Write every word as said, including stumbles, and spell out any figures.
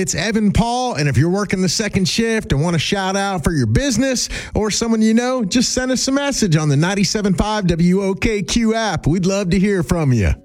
It's Evan Paul, and if you're working the second shift and want a shout out for your business or someone you know, just send us a message on the ninety-seven point five W O K Q app. We'd love to hear from you.